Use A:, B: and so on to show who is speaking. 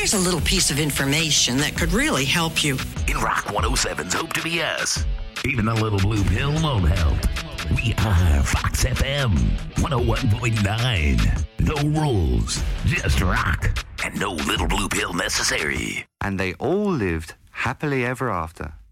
A: here's a little piece of information that could really help you.
B: In Rock 107's Hope to Be Us, even a little blue pill won't help. We are Fox FM 101.9. No rules, just rock, and no little blue pill necessary.
C: And they all lived happily ever after.